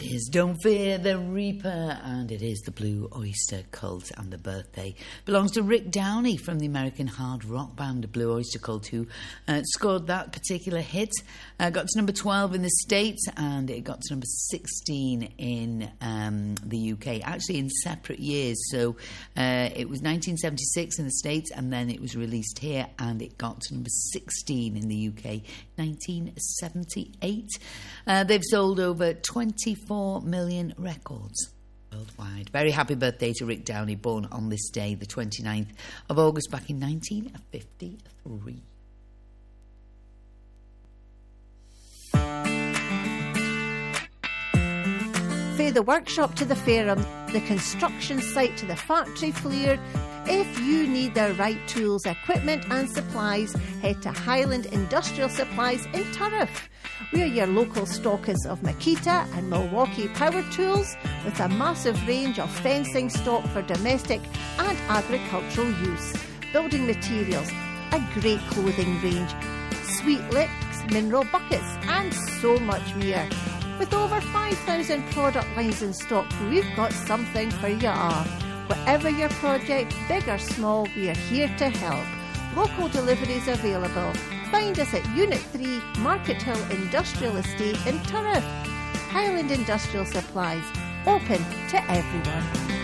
is Don't Fear the Reaper, and it is the Blue Oyster Cult, and the birthday belongs to Rick Downey from the American hard rock band Blue Oyster Cult, who scored that particular hit. Got to number 12 in the States, and it got to number 16 in the UK, actually in separate years. So it was 1976 in the States, and then it was released here, and it got to number 16 in the UK, 1978. They've sold over 24 million records worldwide. Very happy birthday to Rick Downey, born on this day, the 29th of August, back in 1953. Fae the workshop to the Fairham, the construction site to the factory floor. If you need the right tools, equipment and supplies, head to Highland Industrial Supplies in Turriff. We are your local stockers of Makita and Milwaukee power tools, with a massive range of fencing stock for domestic and agricultural use, building materials, a great clothing range, sweet licks, mineral buckets and so much more. With over 5,000 product lines in stock, we've got something for you all. Whatever your project, big or small, we are here to help. Local deliveries available. Find us at Unit 3, Market Hill Industrial Estate in Turriff. Highland Industrial Supplies, open to everyone.